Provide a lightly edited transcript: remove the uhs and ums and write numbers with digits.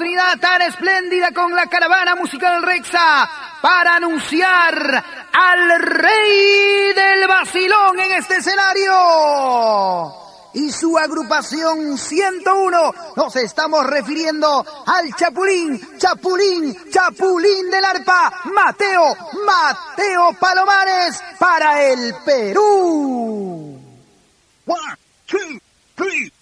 oportunidad tan espléndida con la caravana musical Rexa para anunciar al rey del vacilón en este escenario. Y su agrupación 101, nos estamos refiriendo al Chapulín del arpa, Mateo Palomares para el Perú. 1, 2, 3.